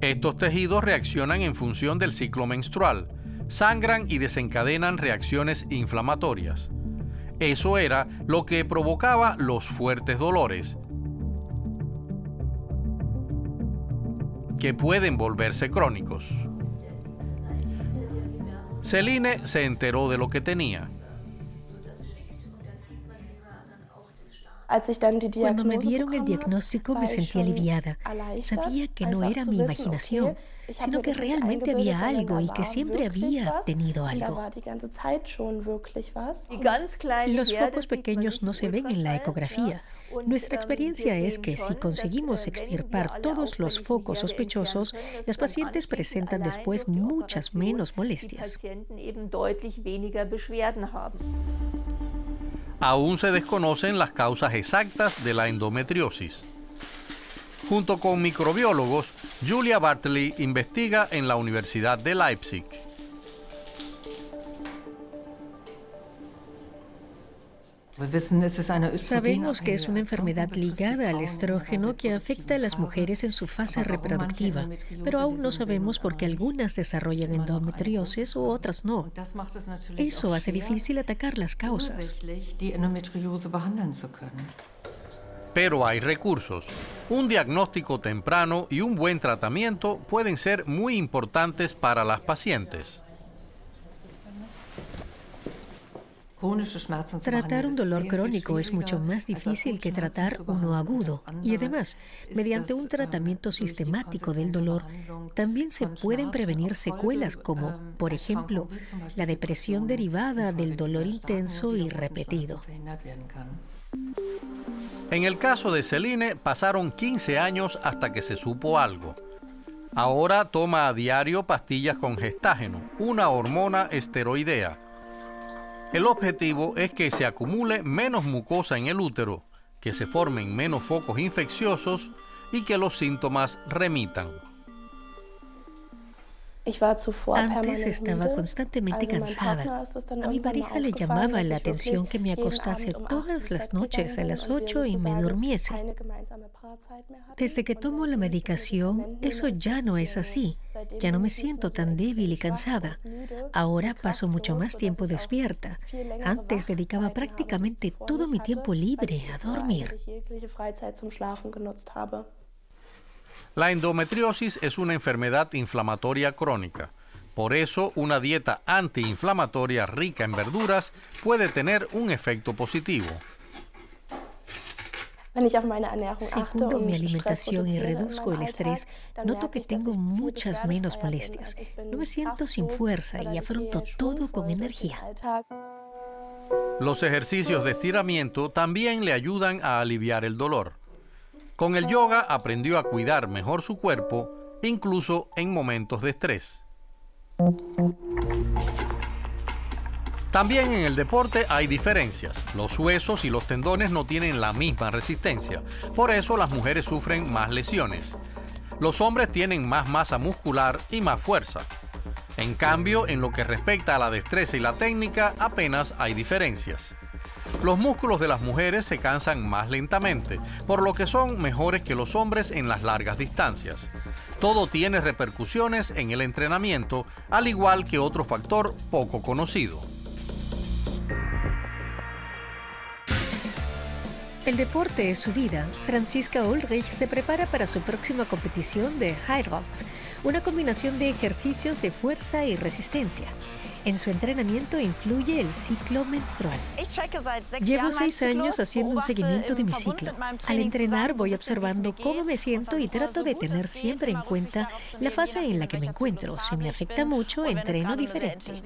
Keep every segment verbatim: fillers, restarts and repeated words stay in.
Estos tejidos reaccionan en función del ciclo menstrual, sangran y desencadenan reacciones inflamatorias. Eso era lo que provocaba los fuertes dolores, que pueden volverse crónicos. Celine se enteró de lo que tenía. Cuando me dieron el diagnóstico me sentí aliviada. Sabía que no era mi imaginación, sino que realmente había algo y que siempre había tenido algo. Los focos pequeños no se ven en la ecografía. Nuestra experiencia es que si conseguimos extirpar todos los focos sospechosos, las pacientes presentan después muchas menos molestias. Aún se desconocen las causas exactas de la endometriosis. Junto con microbiólogos, Julia Bartley investiga en la Universidad de Leipzig. Sabemos que es una enfermedad ligada al estrógeno que afecta a las mujeres en su fase reproductiva, pero aún no sabemos por qué algunas desarrollan endometriosis u otras no. Eso hace difícil atacar las causas. Pero hay recursos. Un diagnóstico temprano y un buen tratamiento pueden ser muy importantes para las pacientes. Tratar un dolor crónico es mucho más difícil que tratar uno agudo. Y además, mediante un tratamiento sistemático del dolor, también se pueden prevenir secuelas como, por ejemplo, la depresión derivada del dolor intenso y repetido. En el caso de Celine, pasaron quince años hasta que se supo algo. Ahora toma a diario pastillas con gestágeno, una hormona esteroidea. El objetivo es que se acumule menos mucosa en el útero, que se formen menos focos infecciosos y que los síntomas remitan. Antes estaba constantemente cansada. A mi pareja le llamaba la atención que me acostase todas las noches a las ocho y me durmiese. Desde que tomo la medicación, eso ya no es así. Ya no me siento tan débil y cansada. Ahora paso mucho más tiempo despierta. Antes dedicaba prácticamente todo mi tiempo libre a dormir. La endometriosis es una enfermedad inflamatoria crónica. Por eso, una dieta antiinflamatoria rica en verduras puede tener un efecto positivo. Si cuido mi alimentación y reduzco el estrés, noto que tengo muchas menos molestias. No me siento sin fuerza y afronto todo con energía. Los ejercicios de estiramiento también le ayudan a aliviar el dolor. Con el yoga aprendió a cuidar mejor su cuerpo, incluso en momentos de estrés. También en el deporte hay diferencias. Los huesos y los tendones no tienen la misma resistencia. Por eso las mujeres sufren más lesiones. Los hombres tienen más masa muscular y más fuerza. En cambio, en lo que respecta a la destreza y la técnica, apenas hay diferencias. Los músculos de las mujeres se cansan más lentamente, por lo que son mejores que los hombres en las largas distancias. Todo tiene repercusiones en el entrenamiento, al igual que otro factor poco conocido. El deporte es su vida. Franziska Ulrich se prepara para su próxima competición de High Rocks, una combinación de ejercicios de fuerza y resistencia. En su entrenamiento influye el ciclo menstrual. Llevo seis años haciendo un seguimiento de mi ciclo. Al entrenar voy observando cómo me siento y trato de tener siempre en cuenta la fase en la que me encuentro. Si me afecta mucho, entreno diferente.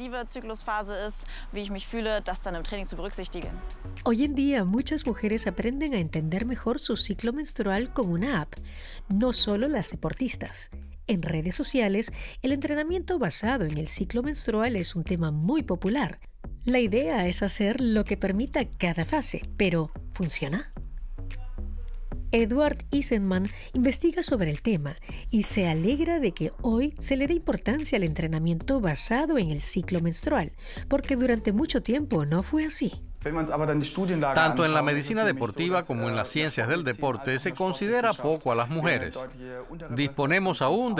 Hoy en día, muchas mujeres aprenden a entender mejor su ciclo menstrual con una app, no solo las deportistas. En redes sociales, el entrenamiento basado en el ciclo menstrual es un tema muy popular. La idea es hacer lo que permita cada fase, pero ¿funciona? Edward Eisenman investiga sobre el tema y se alegra de que hoy se le dé importancia al entrenamiento basado en el ciclo menstrual, porque durante mucho tiempo no fue así. Tanto en la medicina deportiva como en las ciencias del deporte se considera poco a las mujeres. Disponemos aún de